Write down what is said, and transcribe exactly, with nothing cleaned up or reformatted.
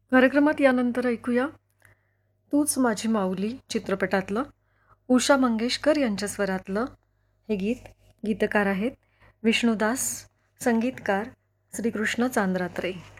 कार्यक्रमात यानंतर ऐकूया तूच माझी माऊली चित्रपटातलं उषा मंगेशकर यांच्या स्वरातलं हे गीत. गीतकार आहेत विष्णुदास, संगीतकार श्रीकृष्ण चांद्रात्रे.